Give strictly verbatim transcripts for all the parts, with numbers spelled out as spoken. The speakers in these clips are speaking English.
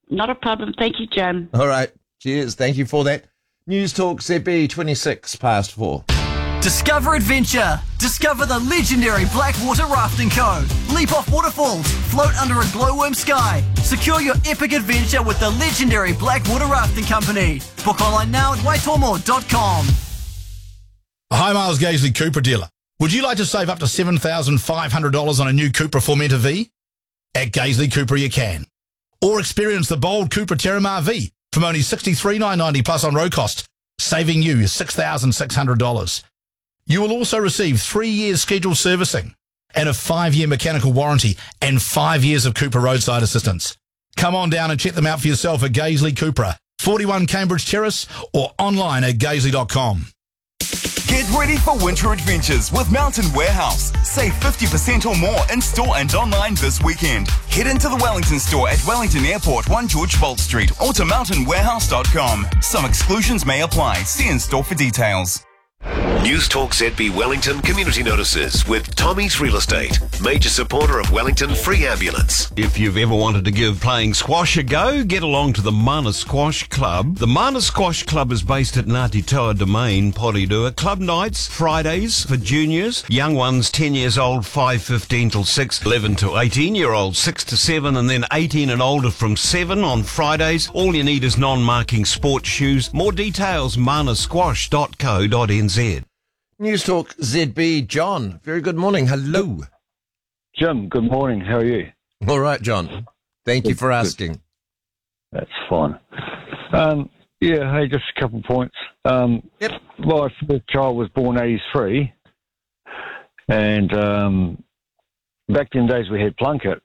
Not a problem. Thank you, Jim. All right. Cheers. Thank you for that. News Talk Z B, twenty-six past four. Discover adventure. Discover the legendary Blackwater Rafting Co. Leap off waterfalls. Float under a glowworm sky. Secure your epic adventure with the legendary Blackwater Rafting Company. Book online now at waitomo dot com. Hi, Miles Gaisley, Cupra dealer. Would you like to save up to seven thousand five hundred dollars on a new Cupra Formentor V? At Gaisley Cupra you can. Or experience the bold Cupra Terramar V from only sixty-three thousand nine hundred ninety dollars plus on road cost, saving you six thousand six hundred dollars. You will also receive three years scheduled servicing and a five-year mechanical warranty and five years of Cupra roadside assistance. Come on down and check them out for yourself at Gaisley Cupra, forty-one Cambridge Terrace, or online at gaisley dot com. Get ready for winter adventures with Mountain Warehouse. Save fifty percent or more in store and online this weekend. Head into the Wellington store at Wellington Airport, one George Bolt Street, or to mountain warehouse dot com. Some exclusions may apply. See in store for details. News Talk Z B Wellington community notices with Tommy's Real Estate, major supporter of Wellington Free Ambulance. If you've ever wanted to give playing squash a go, get along to the Mana Squash Club. The Mana Squash Club is based at Ngāti Toa Domain, Porirua. Club nights, Fridays for juniors, young ones ten years old, five fifteen till six, eleven to eighteen year olds, six to seven, and then eighteen and older from seven on Fridays. All you need is non-marking sports shoes. More details, mana squash dot co dot n z. News Talk Z B, John. Very good morning. Hello. Jim, good morning. How are you? All right, John. Thank good, you for asking. Good. That's fine. Um, yeah, hey, just a couple of points. Um, yep. My first child was born eighty-three, and um, back in days we had Plunkett.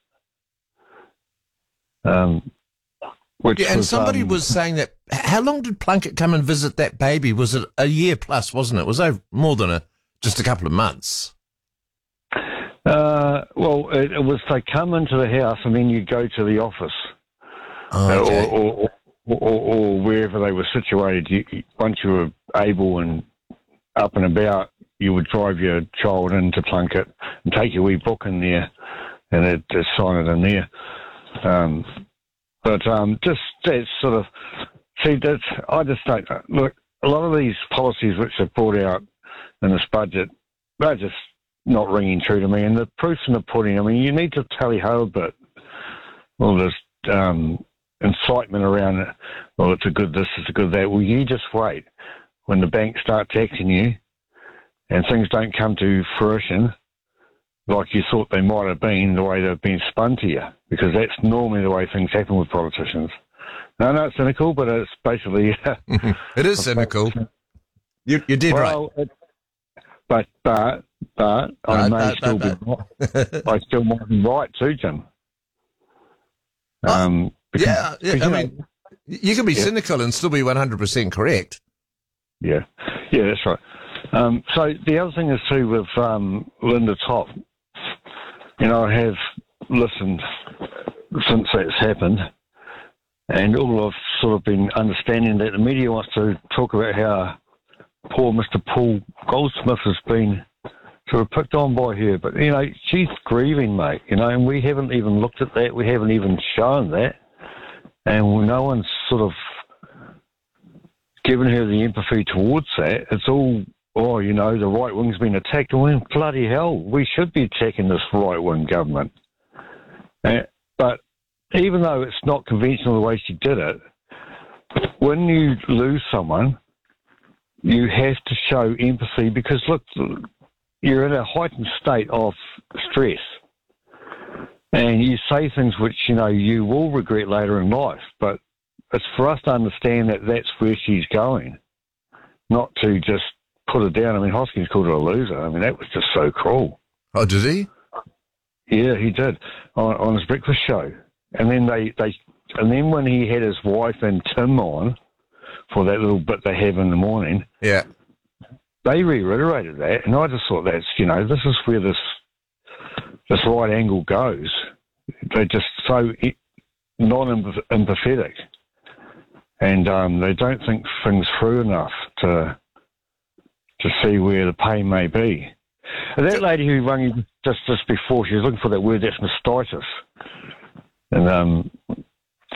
Um, which yeah, and was, somebody um, was saying that, how long did Plunkett come and visit that baby? Was it a year plus, wasn't it? Was it more than a just a couple of months? Uh, well, it, it was they come into the house and then you go to the office. Oh, okay. or, or, or, or, or wherever they were situated. You, once you were able and up and about, you would drive your child into Plunkett and take your wee book in there and they'd just sign it in there. Um, but um, just that sort of, see, that's, I just don't, look, a lot of these policies which are brought out in this budget, they're just not ringing true to me. And the proof's in the pudding. I mean, you need to tally ho a bit. All this um, incitement around it. Well, it's a good this, it's a good that. Well, you just wait. When the banks start taxing you and things don't come to fruition like you thought they might have been, the way they've been spun to you, because that's normally the way things happen with politicians. No, no, it's cynical, but it's basically... it is cynical. You, you did well, right. It, but, but, but, I No, may but, still but, be right. I still might be right too, Jim. Um, because, yeah, yeah because, I you mean, know, you can be yeah. cynical and still be one hundred percent correct. Yeah, yeah, that's right. Um, so the other thing is too with um, Linda Top. You know, I have listened since that's happened, and all I've sort of been understanding that the media wants to talk about how poor Mister Paul Goldsmith has been sort of picked on by her. But, you know, she's grieving, mate, you know, and we haven't even looked at that. We haven't even shown that. And no one's sort of given her the empathy towards that. It's all, oh, you know, the right wing's been attacked. Well, bloody hell, we should be attacking this right wing government. Uh, but even though it's not conventional the way she did it, when you lose someone, you have to show empathy because, look, you're in a heightened state of stress. And you say things which, you know, you will regret later in life. But it's for us to understand that that's where she's going, not to just put her down. I mean, Hoskins called her a loser. I mean, that was just so cruel. Oh, did he? Yeah, he did on, on his breakfast show. And then they, they, and then when he had his wife and Tim on for that little bit they have in the morning, yeah, they reiterated that, and I just thought that's, you know, this is where this this right angle goes. They're just so non-empathetic, and um, they don't think things through enough to to see where the pain may be. And that lady who rang you just, just before, she was looking for that word, that's mastitis. And um,